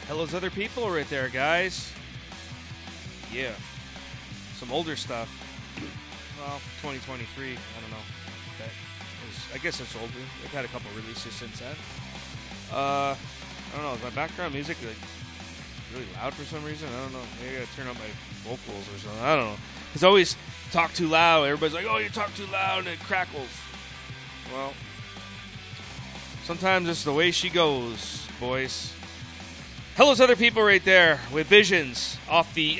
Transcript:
Hello's Other People right there, guys. Yeah. Some older stuff. Well, 2023. I don't know. I guess it's older. They've had a couple releases since then. I don't know. Is my background music like really loud for some reason? I don't know. Maybe I gotta turn up my vocals or something. I don't know. It's always talk too loud. Everybody's like, oh, you talk too loud and it crackles. Well, sometimes it's the way she goes, boys. Hello's Other People right there with Visions off the